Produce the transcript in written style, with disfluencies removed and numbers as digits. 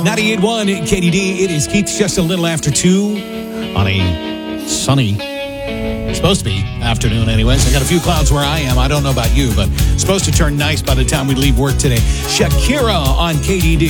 98.1 KDD. It is Keith, just a little after 2 on a sunny, supposed to be afternoon anyways. I got a few clouds where I am. I don't know about you, but it's supposed to turn nice by the time we leave work today. Shakira on KDD.